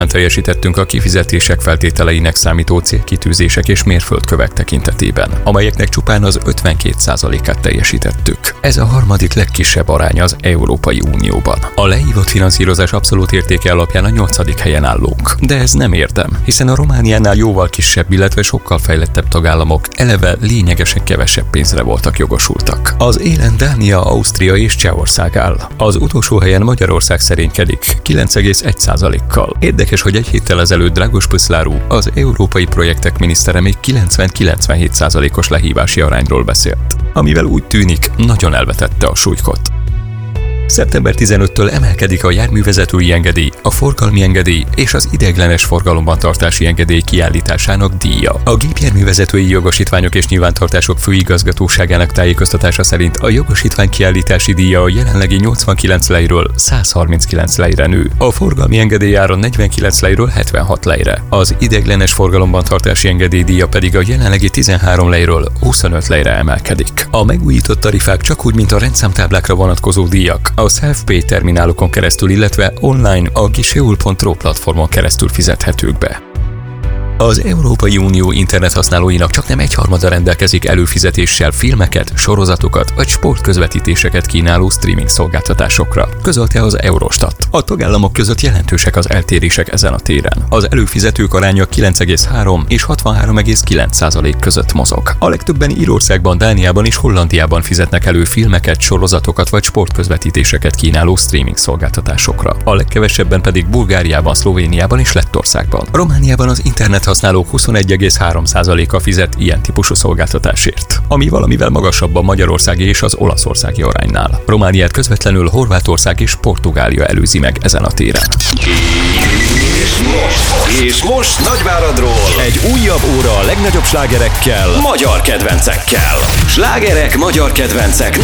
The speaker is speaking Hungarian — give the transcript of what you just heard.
teljesítettünk a kifizetések feltételeinek számító célkitűzések és mérföldkövek tekintetében, amelyeknek csupán az 52%-át teljesítettük. Ez a harmadik legkisebb arány az Európai Unióban. A leívott finanszírozás abszolút értéke alapján a 8. helyen állunk. De ez nem érdem, hiszen a Romániánál jóval kisebb, illetve sokkal fejlettebb tagállamok eleve lényegesen kevesebb pénzre voltak jogosultak. Az élen Dánia, Ausztria és Csehország áll. Az utolsó helyen Magyarország szerénykedik 9,1%-kal. Érdekes, hogy egy héttel ezelőtt Dragos Pöszláru, az európai projektek minisztere még 90-97%-os lehívási arányról beszélt, amivel úgy tűnik, nagyon elvetette a súlykot. Szeptember 15-től emelkedik a járművezetői engedély, a forgalmi engedély és az ideiglenes forgalomban tartási engedély kiállításának díja. A gépjárművezetői jogosítványok és nyilvántartások főigazgatóságának tájékoztatása szerint a jogosítvány kiállítási díja a jelenlegi 89 lejről 139 lejre nő. A forgalmi engedély ára 49 lejről 76 lejre. Az ideiglenes forgalomban tartási engedély díja pedig a jelenlegi 13 lejről 25 lejre emelkedik. A megújított tarifák csak úgy, mint a rendszámtáblákra vonatkozó díjak, a Self-Pay terminálokon keresztül, illetve online a Giseul.ro platformon keresztül fizethetők be. Az Európai Unió internethasználóinak csaknem 1/3 rendelkezik előfizetéssel filmeket, sorozatokat vagy sportközvetítéseket kínáló streaming szolgáltatásokra, közölte az Eurostat. A tagállamok között jelentősek az eltérések ezen a téren. Az előfizetők aránya 9,3 és 63,9% között mozog. A legtöbben Írországban, Dániában és Hollandiában fizetnek elő filmeket, sorozatokat vagy sportközvetítéseket kínáló streaming szolgáltatásokra. A legkevesebben pedig Bulgáriában, Szlovéniában és Lettországban. Romániában az internethasználók 21,3%-a fizet ilyen típusú szolgáltatásért, ami valamivel magasabb a magyarországi és az olaszországi aránynál. Romániát közvetlenül Horvátország és Portugália előzi meg ezen a téren. És most Nagyváradról egy újabb óra a legnagyobb slágerekkel, magyar kedvencekkel. Slágerek, magyar kedvencek